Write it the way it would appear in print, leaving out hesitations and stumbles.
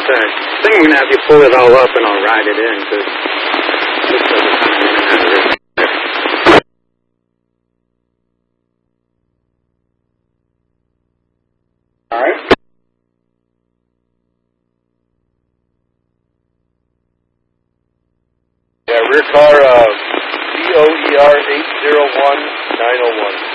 I think I'm going to have you pull it all up and I'll ride it in, because this doesn't come in and out of it. All right. Yeah, rear car, COER 801901.